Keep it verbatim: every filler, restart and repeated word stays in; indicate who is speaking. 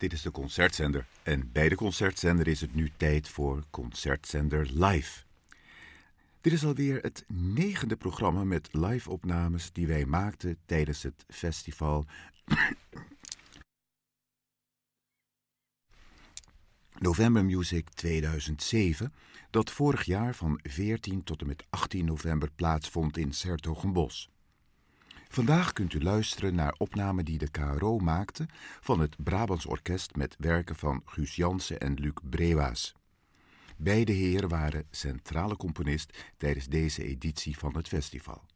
Speaker 1: Dit is de Concertzender en bij de Concertzender is het nu tijd voor Concertzender Live. Dit is alweer het negende programma met live-opnames die wij maakten tijdens het festival November Music tweeduizend zeven, dat vorig jaar van veertien tot en met achttien november plaatsvond in 's-Hertogenbosch. Vandaag kunt u luisteren naar opnamen die de K R O maakte van het Brabants Orkest met werken van Guus Jansen en Luc Brewaas. Beide heren waren centrale componist tijdens deze editie van het festival.